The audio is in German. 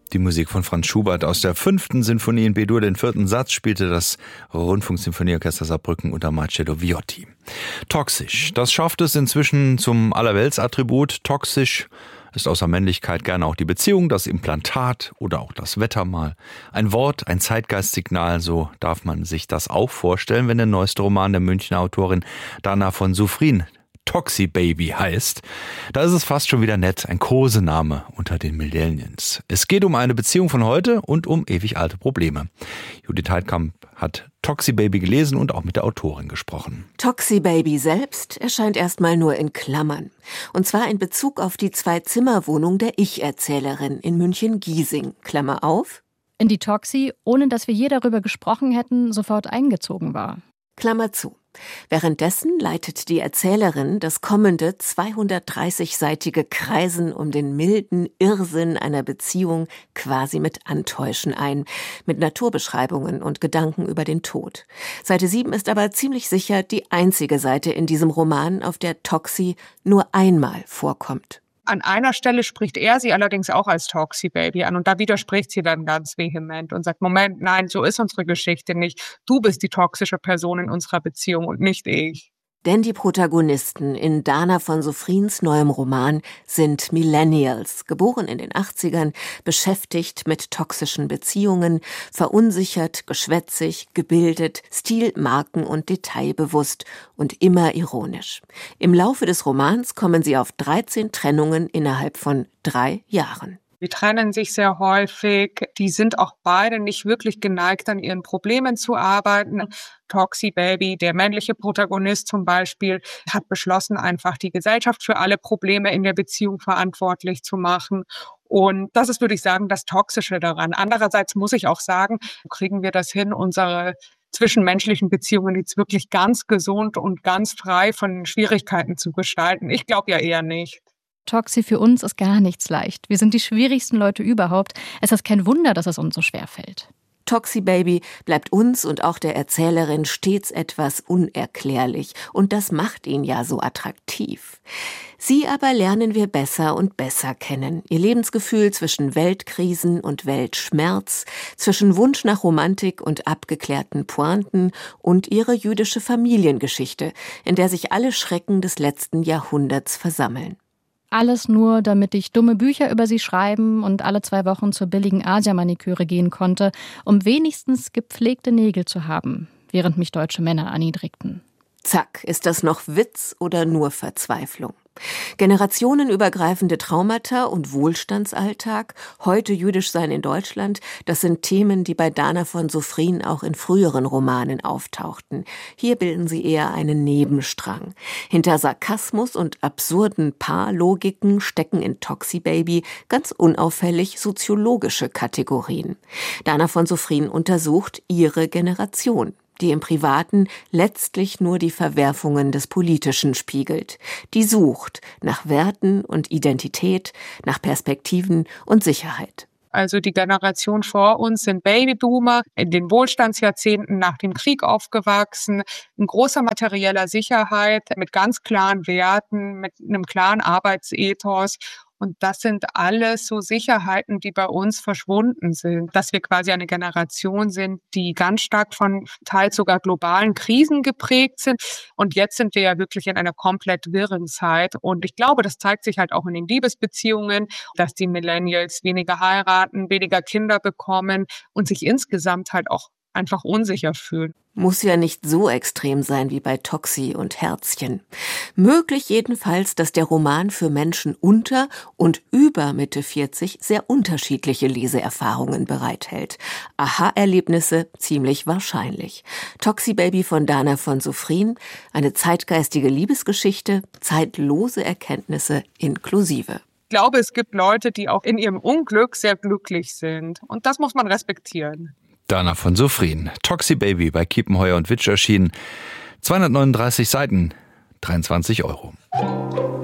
Die Musik von Franz Schubert aus der 5. Sinfonie in B-Dur, den 4. Satz, spielte das Rundfunksinfonieorchester Saarbrücken unter Marcello Viotti. Toxisch, das schafft es inzwischen zum Allerweltsattribut. Toxisch ist außer Männlichkeit gerne auch die Beziehung, das Implantat oder auch das Wetter mal. Ein Wort, ein Zeitgeistsignal, so darf man sich das auch vorstellen, wenn der neueste Roman der Münchner Autorin Dana von Sufrin Toxi Baby heißt. Da ist es fast schon wieder nett, ein Kosename unter den Millennials. Es geht um eine Beziehung von heute und um ewig alte Probleme. Judith Heidkamp hat Toxi Baby gelesen und auch mit der Autorin gesprochen. Toxi Baby selbst erscheint erstmal nur in Klammern. Und zwar in Bezug auf die 2-Zimmer-Wohnung der Ich-Erzählerin in München-Giesing. Klammer auf. In die Toxi, ohne dass wir je darüber gesprochen hätten, sofort eingezogen war. Klammer zu. Währenddessen leitet die Erzählerin das kommende 230-seitige Kreisen um den milden Irrsinn einer Beziehung quasi mit Antäuschen ein, mit Naturbeschreibungen und Gedanken über den Tod. Seite 7 ist aber ziemlich sicher die einzige Seite in diesem Roman, auf der Toxi nur einmal vorkommt. An einer Stelle spricht er sie allerdings auch als Toxi Baby an und da widerspricht sie dann ganz vehement und sagt, Moment, nein, so ist unsere Geschichte nicht. Du bist die toxische Person in unserer Beziehung und nicht ich. Denn die Protagonisten in Dana von Sufrins neuem Roman sind Millennials, geboren in den 80ern, beschäftigt mit toxischen Beziehungen, verunsichert, geschwätzig, gebildet, stil-, marken- und detailbewusst und immer ironisch. Im Laufe des Romans kommen sie auf 13 Trennungen innerhalb von 3 Jahren. Die trennen sich sehr häufig. Die sind auch beide nicht wirklich geneigt, an ihren Problemen zu arbeiten. Toxi Baby, der männliche Protagonist zum Beispiel, hat beschlossen, einfach die Gesellschaft für alle Probleme in der Beziehung verantwortlich zu machen. Und das ist, würde ich sagen, das Toxische daran. Andererseits muss ich auch sagen, kriegen wir das hin, unsere zwischenmenschlichen Beziehungen jetzt wirklich ganz gesund und ganz frei von Schwierigkeiten zu gestalten? Ich glaube ja eher nicht. Toxi, für uns ist gar nichts leicht. Wir sind die schwierigsten Leute überhaupt. Es ist kein Wunder, dass es uns so schwer fällt. Toxi Baby bleibt uns und auch der Erzählerin stets etwas unerklärlich. Und das macht ihn ja so attraktiv. Sie aber lernen wir besser und besser kennen. Ihr Lebensgefühl zwischen Weltkrisen und Weltschmerz, zwischen Wunsch nach Romantik und abgeklärten Pointen und ihre jüdische Familiengeschichte, in der sich alle Schrecken des letzten Jahrhunderts versammeln. Alles nur, damit ich dumme Bücher über sie schreiben und alle 2 Wochen zur billigen Asia-Maniküre gehen konnte, um wenigstens gepflegte Nägel zu haben, während mich deutsche Männer erniedrigten. Zack, ist das noch Witz oder nur Verzweiflung? Generationenübergreifende Traumata und Wohlstandsalltag, heute jüdisch sein in Deutschland, das sind Themen, die bei Dana von Sufrin auch in früheren Romanen auftauchten. Hier bilden sie eher einen Nebenstrang. Hinter Sarkasmus und absurden Paarlogiken stecken in Toxi Baby ganz unauffällig soziologische Kategorien. Dana von Sufrin untersucht ihre Generation, die im Privaten letztlich nur die Verwerfungen des Politischen spiegelt, die sucht nach Werten und Identität, nach Perspektiven und Sicherheit. Also die Generation vor uns sind Babyboomer, in den Wohlstandsjahrzehnten nach dem Krieg aufgewachsen, in großer materieller Sicherheit, mit ganz klaren Werten, mit einem klaren Arbeitsethos. Und das sind alles so Sicherheiten, die bei uns verschwunden sind. Dass wir quasi eine Generation sind, die ganz stark von teils sogar globalen Krisen geprägt sind. Und jetzt sind wir ja wirklich in einer komplett wirren Zeit. Und ich glaube, das zeigt sich halt auch in den Liebesbeziehungen, dass die Millennials weniger heiraten, weniger Kinder bekommen und sich insgesamt halt auch einfach unsicher fühlen. Muss ja nicht so extrem sein wie bei Toxi und Herzchen. Möglich jedenfalls, dass der Roman für Menschen unter und über Mitte 40 sehr unterschiedliche Leseerfahrungen bereithält. Aha-Erlebnisse ziemlich wahrscheinlich. Toxi Baby von Dana von Sufrin, eine zeitgeistige Liebesgeschichte, zeitlose Erkenntnisse inklusive. Ich glaube, es gibt Leute, die auch in ihrem Unglück sehr glücklich sind. Und das muss man respektieren. Dana von Sufrin, Toxi Baby bei Kiepenheuer und Witsch erschienen. 239 Seiten, 23 €.